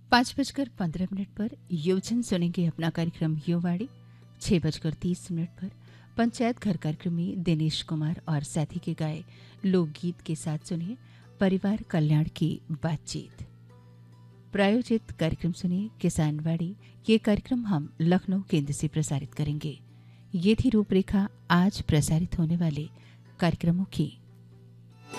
5:15 पर योजन सुनेंगे अपना कार्यक्रम युवाड़ी। 6:30 पर पंचायत घर कार्यक्रम में दिनेश कुमार और साथी के गाए लोकगीत के साथ सुनिए परिवार कल्याण की बातचीत। प्रायोजित कार्यक्रम सुनिए किसानवाड़ी। ये कार्यक्रम हम लखनऊ केंद्र से प्रसारित करेंगे। ये थी रूपरेखा आज प्रसारित होने वाले कार्यक्रमों की।